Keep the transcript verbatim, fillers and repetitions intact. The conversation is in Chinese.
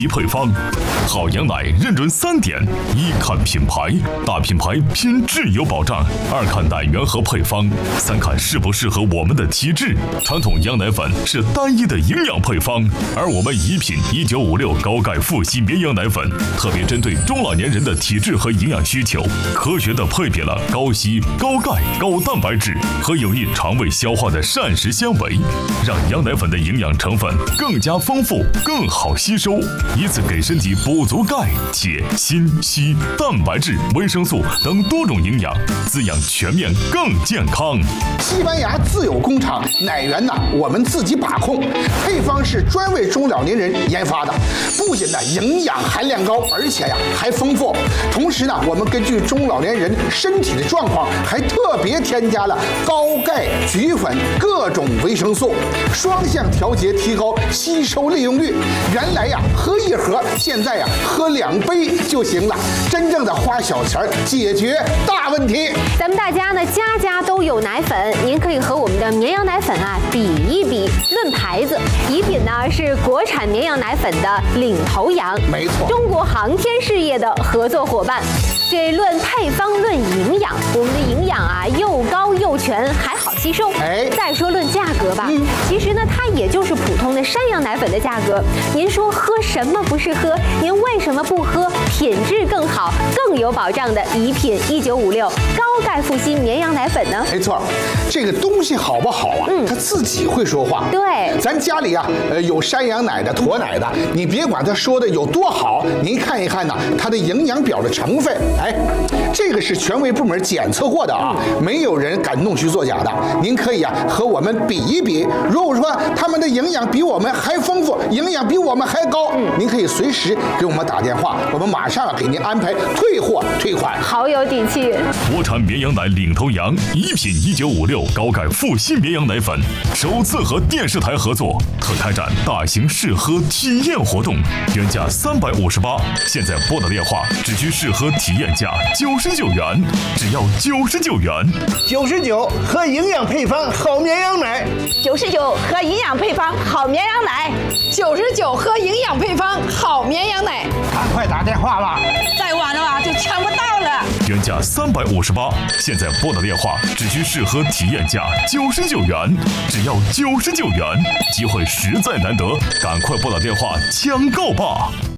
一配方，好羊奶认准三点：一看品牌，大品牌拼质有保障；二看奶源和配方；三看适不适合我们的体质。传统羊奶粉是单一的营养配方，而我们宜品一九五六高钙富硒绵羊奶粉，特别针对中老年人的体质和营养需求，科学的配比了高硒、高钙、高蛋白质和有益肠胃消化的膳食纤维，让羊奶粉的营养成分更加丰富，更好吸收。以此给身体补足钙、铁、锌、硒、蛋白质、维生素等多种营养，滋养全面更健康。 西班牙自有工厂，奶源呢我们自己把控，配方是专为中老年人研发的，不仅呢营养含量高，而且呀还丰富。同时呢，我们根据中老年人身体的状况，还特别添加了高钙菊粉各种维生素，双向调节，提高吸收利用率。原来呀喝一盒，现在呀喝两杯就行了，真正的花小钱解决大问题。 咱们大家呢家家都有奶粉，您可以和我们的绵羊奶粉啊比一比，论牌子，宜品呢是国产绵羊奶粉的领头羊， 没错， 中国航天事业的合作伙伴。这论配方论营养，我们的营养啊又高又全，还好吸收。 哎， 再说论价格吧，嗯、其实呢它也就是普通的山羊奶粉的价格。您说喝什么不是喝？您为什么不喝品质更好、更有保障的宜品一九五六高钙富硒绵羊奶粉呢？ 没错，这个东西好不好啊？嗯，它自己会说话。 对， 咱家里啊，呃，有山羊奶的、驼奶的，你别管它说的有多好，您看一看呢，它的营养表的成分，哎，这个是权威部门检测过的啊，没有人敢弄虚作假的。您可以啊和我们比一比，如果说他们的营养比我们还丰富，营养比我们还高，嗯，您可以随时给我们打电话，我们马上给您安排退货退款。 好有底气！ 国产绵羊奶领头羊，宜品一九五六高钙富硒绵羊奶粉首次和电视台合作，特开展大型试喝体验活动，原价三百五十八，现在拨打电话只需试喝体验价九十九元，只要九十九元。 九十九喝营养配方好绵羊奶， 九十九喝营养配方好绵羊奶， 九十九喝营养配方好绵羊奶， 赶快打电话吧， 再晚了啊就抢不到了。 原价三百五十八，现在拨打电话只需试喝体验价九十九元，只要九十九元，机会实在难得，赶快拨打电话抢购吧。